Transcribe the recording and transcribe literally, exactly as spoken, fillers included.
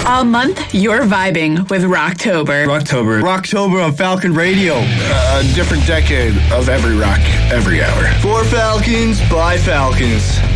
All month, you're vibing with Rocktober. Rocktober. Rocktober on Falcon Radio. Uh, a different decade of every rock, every hour. For Falcons, by Falcons.